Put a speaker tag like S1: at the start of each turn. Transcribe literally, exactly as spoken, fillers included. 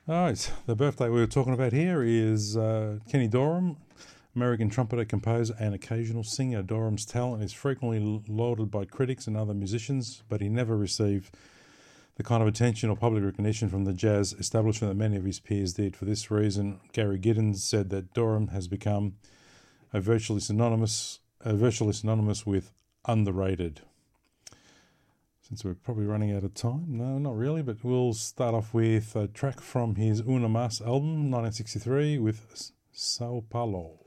S1: All right, the birthday we were talking about here is uh, Kenny Dorham, American trumpeter, composer, and occasional singer. Dorham's talent is frequently lauded by critics and other musicians, but he never received the kind of attention or public recognition from the jazz establishment that many of his peers did. For this reason, Gary Giddens said that Dorham has become a virtually synonymous, a virtually synonymous with underrated. Since we're probably running out of time, no, not really, but we'll start off with a track from his Una Mas album, nineteen sixty-three, with Sao Paulo.